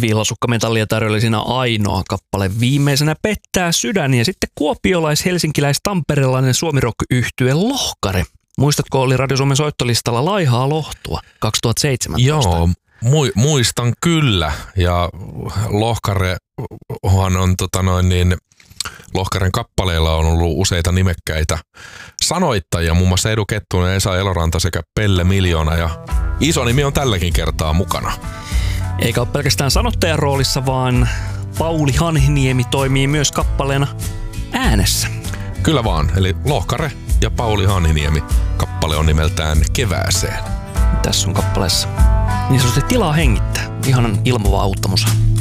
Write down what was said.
Villasukkametallia tarjoili siinä ainoa kappale. Viimeisenä Pettää sydän ja sitten kuopiolais-helsinkiläis-tamperelainen suomirock-yhtye Lohkare. Muistatko, oli Radio Suomen soittolistalla Laihaa lohtua 2017? Joo, muistan kyllä. Ja Lohkarehan on Lohkaren kappaleilla on ollut useita nimekkäitä sanoittajia, muun muassa Edu Kettunen, Esa Eloranta sekä Pelle Miljoona, ja iso nimi on tälläkin kertaa mukana. Eikä ole pelkästään sanottajan roolissa, vaan Pauli Hanhiniemi toimii myös kappaleena äänessä. Kyllä vaan, eli Lohkare ja Pauli Hanhiniemi. Kappale on nimeltään Kevääseen. Tässä on kappaleessa niin sanotusti tilaa hengittää. Ihanan ilmava auttamus.